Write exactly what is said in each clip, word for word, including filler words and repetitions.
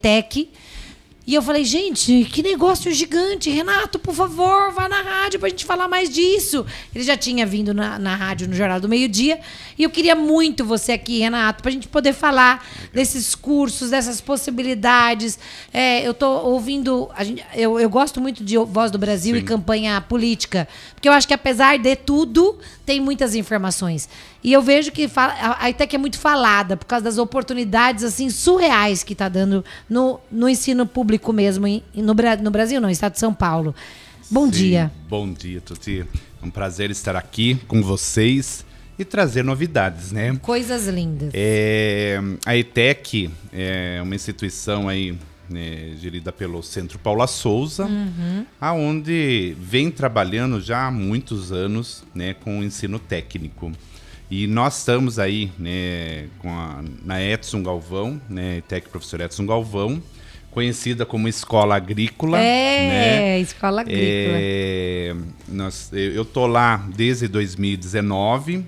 Tech. E eu falei, gente, que negócio gigante. Renato, por favor, vá na rádio pra gente falar mais disso. Ele já tinha vindo na, na rádio, no Jornal do Meio-Dia. E eu queria muito você aqui, Renato, pra gente poder falar desses cursos, dessas possibilidades. É, eu tô ouvindo... A gente, eu, eu gosto muito de Voz do Brasil. Sim. E campanha política. Porque eu acho que, apesar de tudo, tem muitas informações. E eu vejo que fala, a ETEC é muito falada por causa das oportunidades assim surreais que está dando no, no ensino público mesmo, em, no, no Brasil não, no estado de São Paulo. Bom Sim, dia. Bom dia, Tuti. É um prazer estar aqui com vocês e trazer novidades, né? Coisas lindas. É, a ETEC é uma instituição aí, né, gerida pelo Centro Paula Souza, uhum. aonde vem trabalhando já há muitos anos, né, com o ensino técnico. E nós estamos aí, né, com a, na Edson Galvão, né, ETEC Professor Edson Galvão, conhecida como Escola Agrícola. É, né? Escola Agrícola. É, nós, eu tô lá desde dois mil e dezenove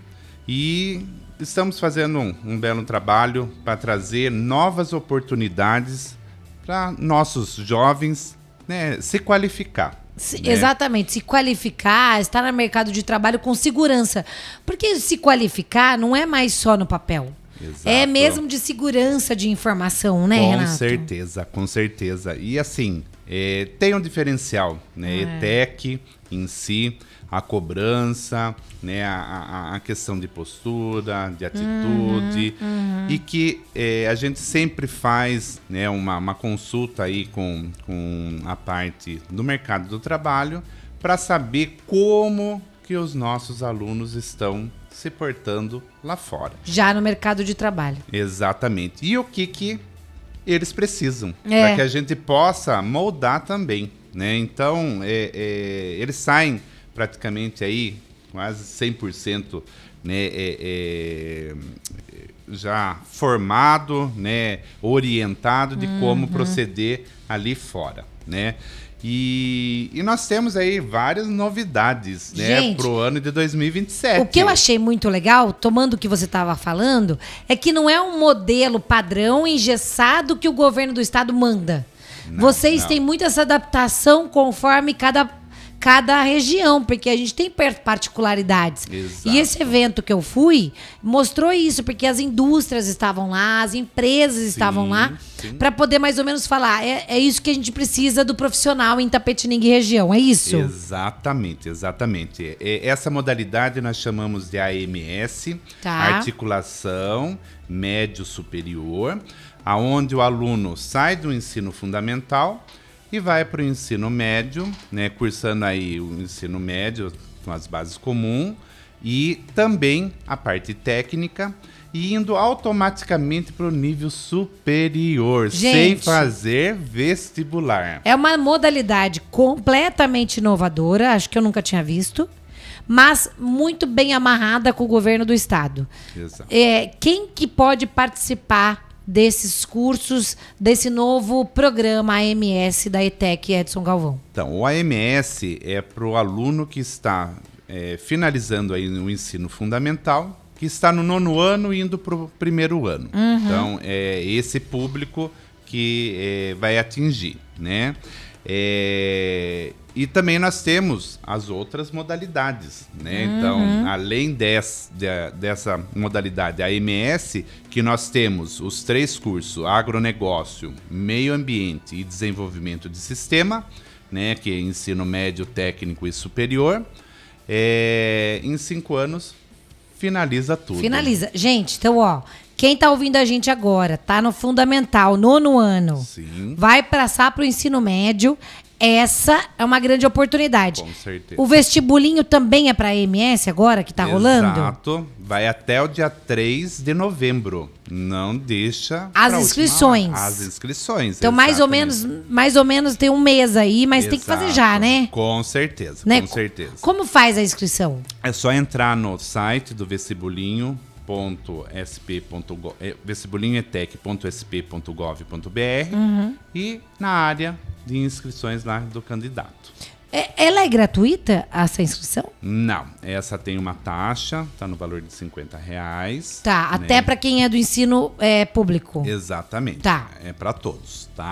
e estamos fazendo um, um belo trabalho para trazer novas oportunidades para nossos jovens, né, se qualificar. Se, né? Exatamente, se qualificar, estar no mercado de trabalho com segurança. Porque se qualificar não é mais só no papel. Exato. É mesmo de segurança de informação, né, com Renato? Com certeza, com certeza. E assim, é, tem um diferencial, né? É. ETEC em si, a cobrança, né? a, a, a questão de postura, de atitude, uhum, uhum. e que é, a gente sempre faz, né, uma, uma consulta aí com, com a parte do mercado do trabalho para saber como que os nossos alunos estão se portando lá fora. Já no mercado de trabalho. Exatamente. E o que que eles precisam, é. para que a gente possa moldar também, né? Então, é, é, eles saem praticamente aí quase cem por cento, né, é, é, já formado, né, orientado de uhum. como proceder ali fora, né? E, e nós temos aí várias novidades, né, para o ano de dois mil e vinte e sete. O que eu achei muito legal, tomando o que você estava falando, é que não é um modelo padrão engessado que o governo do estado manda. Não, Vocês não. têm muita essa adaptação conforme cada... cada região, porque a gente tem particularidades. Exato. E esse evento que eu fui mostrou isso, porque as indústrias estavam lá, as empresas sim, estavam lá, para poder mais ou menos falar, é, é isso que a gente precisa do profissional em Itapetininga e região, é isso? Exatamente, exatamente. É, essa modalidade nós chamamos de A M S, tá. Articulação Médio Superior, aonde o aluno sai do ensino fundamental e vai para o ensino médio, né, cursando aí o ensino médio com as bases comuns e também a parte técnica e indo automaticamente para o nível superior, gente, sem fazer vestibular. É uma modalidade completamente inovadora, acho que eu nunca tinha visto, mas muito bem amarrada com o governo do estado. Exato. É, quem que pode participar desses cursos, desse novo programa A M S da ETEC Edson Galvão? Então, o A M S é para o aluno que está é, finalizando aí o ensino fundamental, que está no nono ano e indo para o primeiro ano. Uhum. Então, é esse público que é, vai atingir, né? É, e também nós temos as outras modalidades, né? Uhum. Então, além des, de, dessa modalidade A M S, que nós temos os três cursos, agronegócio, meio ambiente e desenvolvimento de sistema, né? Que é ensino médio, técnico e superior. É, em cinco anos, finaliza tudo. Finaliza. Gente, então, ó, quem tá ouvindo a gente agora, tá no fundamental, nono ano, sim, vai passar pro ensino médio, essa é uma grande oportunidade. Com certeza. O vestibulinho também é para A M S agora, que tá Exato. rolando? Exato. Vai até o dia três de novembro. Não deixa... As inscrições. Última... As inscrições, então, mais ou, menos, mais ou menos tem um mês aí, mas Exato. Tem que fazer já, né? Com certeza, né? com certeza. Como faz a inscrição? É só entrar no site do vestibulinho. Ponto sp ponto gov, vestibulinho etec ponto sp ponto gov ponto br uhum. e na área de inscrições lá do candidato. É, ela é gratuita, essa inscrição? Não, essa tem uma taxa, tá no valor de cinquenta reais. Tá, né? até para quem é do ensino é, público. Exatamente. Tá. É para todos, tá?